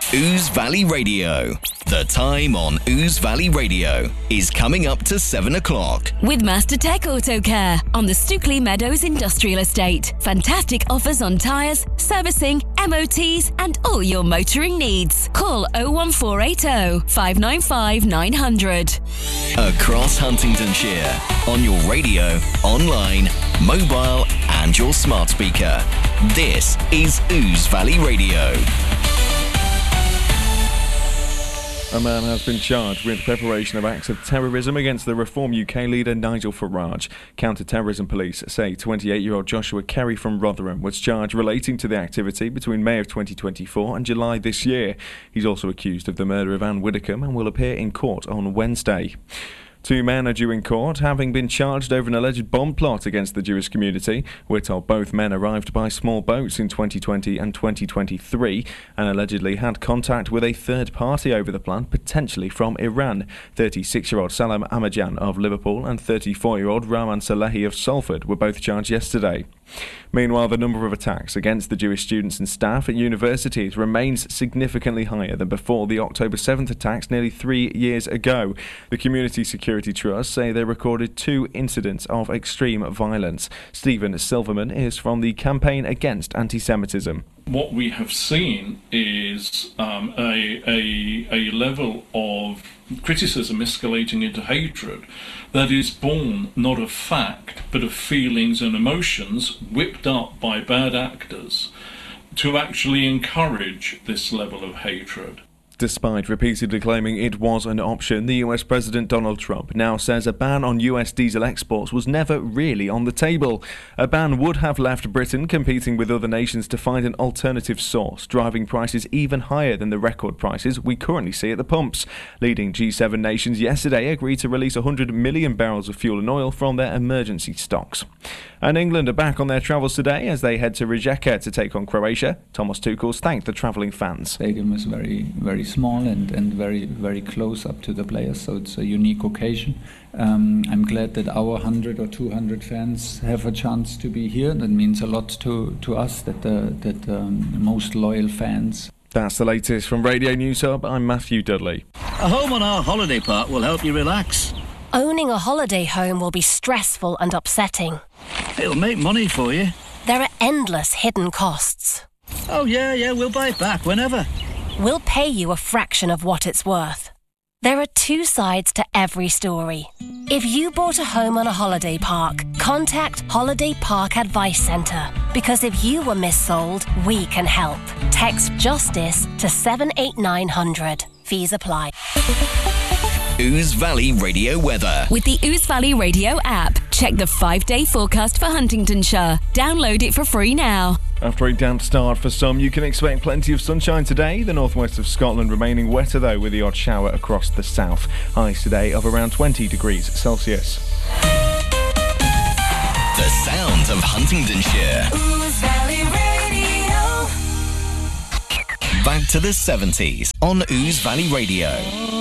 Ouse Valley Radio. The time on Ouse Valley Radio is coming up to 7 o'clock. With Master Tech Auto Care on the Stookley Meadows Industrial Estate. Fantastic offers on tyres, servicing, MOTs and all your motoring needs. Call 01480 595 900. Across Huntingdonshire, on your radio, online, mobile and your smart speaker. This is Ouse Valley Radio. A man has been charged with preparation of acts of terrorism against the Reform UK leader Nigel Farage. Counter-terrorism police say 28-year-old Joshua Kerry from Rotherham was charged relating to the activity between May of 2024 and July this year. He's also accused of the murder of Anne Widdecombe and will appear in court on Wednesday. 2 men are due in court, having been charged over an alleged bomb plot against the Jewish community. We're told both men arrived by small boats in 2020 and 2023 and allegedly had contact with a third party over the plan, potentially from Iran. 36-year-old Salam Amajan of Liverpool and 34-year-old Rahman Salehi of Salford were both charged yesterday. Meanwhile, the number of attacks against the Jewish students and staff at universities remains significantly higher than before the October 7th attacks nearly 3 years ago. The Community Security Trust say they recorded 2 incidents of extreme violence. Stephen Silverman is from the Campaign Against Anti-Semitism. What we have seen is a level of criticism escalating into hatred that is born not of fact but of feelings and emotions whipped up by bad actors to actually encourage this level of hatred. Despite repeatedly claiming it was an option, the US President Donald Trump now says a ban on US diesel exports was never really on the table. A ban would have left Britain competing with other nations to find an alternative source, driving prices even higher than the record prices we currently see at the pumps. Leading G7 nations yesterday agreed to release 100 million barrels of fuel and oil from their emergency stocks. And England are back on their travels today as they head to Rijeka to take on Croatia. Thomas Tuchel's thanked the travelling fans. Stadium is very small and very close up to the players, so it's a unique occasion. I'm glad that our 100 or 200 fans have a chance to be here. That means a lot to us, that the most loyal fans. That's the latest from Radio News Hub. I'm Matthew Dudley. A home on our holiday park will help you relax. Owning a holiday home will be stressful and upsetting. It'll make money for you. There are endless hidden costs. Oh yeah, we'll buy it back whenever. We'll pay you a fraction of what it's worth. There are 2 sides to every story. If you bought a home on a holiday park, contact Holiday Park Advice Centre. Because if you were missold, we can help. Text JUSTICE to 78900. Fees apply. Ouse Valley Radio weather. With the Ouse Valley Radio app, check the 5-day forecast for Huntingdonshire. Download it for free now. After a damp start for some, you can expect plenty of sunshine today. The northwest of Scotland remaining wetter though, with the odd shower across the south. Highs today of around 20 degrees Celsius. The sound of Huntingdonshire. Ouse Valley Radio. Back to the 70s on Ouse Valley Radio.